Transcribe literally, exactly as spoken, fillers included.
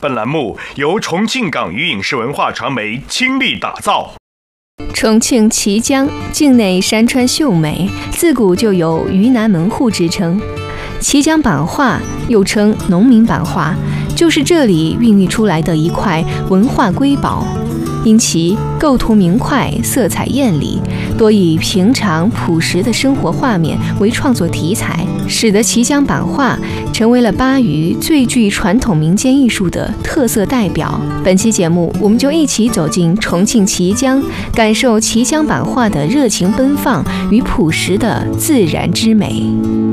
本栏目由重庆港娱影视文化传媒倾力打造。 重庆綦江境内山川秀美，自古就有“渝南门户”之称。綦江版画又称农民版画，就是这里孕育出来的一块文化瑰宝。因其构图明快，色彩艳丽，多以平常朴实的生活画面为创作题材，使得綦江版画成为了巴渝最具传统民间艺术的特色代表。本期节目，我们就一起走进重庆綦江，感受綦江版画的热情奔放与朴实的自然之美。